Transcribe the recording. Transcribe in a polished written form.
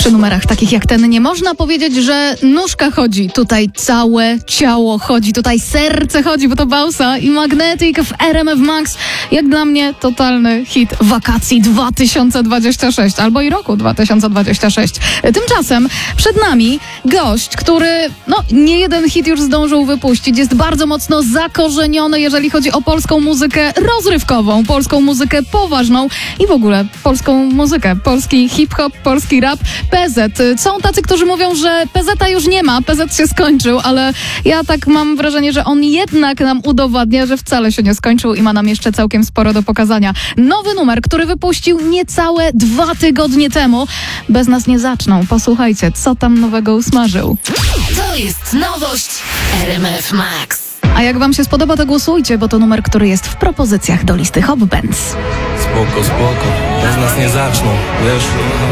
Przy numerach takich jak ten nie można powiedzieć, że nóżka chodzi. Tutaj całe ciało chodzi, tutaj serce chodzi, bo to Bausa i Magnetic w RMF Max. Jak dla mnie totalny hit wakacji 2026 albo i roku 2026. Tymczasem przed nami gość, który nie jeden hit już zdążył wypuścić. Jest bardzo mocno zakorzeniony, jeżeli chodzi o polską muzykę rozrywkową, polską muzykę poważną i w ogóle polską muzykę, polski hip-hop, polski rap. PZ. Są tacy, którzy mówią, że PZ-a już nie ma, PZ się skończył, ale ja tak mam wrażenie, że on jednak nam udowadnia, że wcale się nie skończył i ma nam jeszcze całkiem sporo do pokazania. Nowy numer, który wypuścił niecałe 2 tygodnie temu. Bez nas nie zaczną. Posłuchajcie, co tam nowego usmażył. To jest nowość RMF Max. A jak wam się spodoba, to głosujcie, bo to numer, który jest w propozycjach do listy Hot Bands. Spoko, bez nas nie zaczną, wiesz.